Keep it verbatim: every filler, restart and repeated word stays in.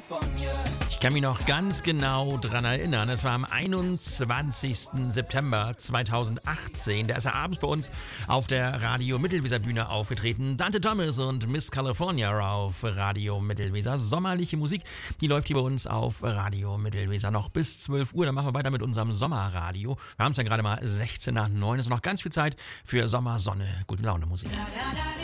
Ich kann mich noch ganz genau dran erinnern. Es war am einundzwanzigsten September zweitausendachtzehn. Da ist er abends bei uns auf der Radio Mittelweser Bühne aufgetreten. Dante Thomas und Miss California auf Radio Mittelweser. Sommerliche Musik, die läuft hier bei uns auf Radio Mittelweser noch bis zwölf Uhr. Dann machen wir weiter mit unserem Sommerradio. Wir haben es ja gerade mal sechzehn nach neun. Es ist noch ganz viel Zeit für Sommersonne, gute Laune Musik.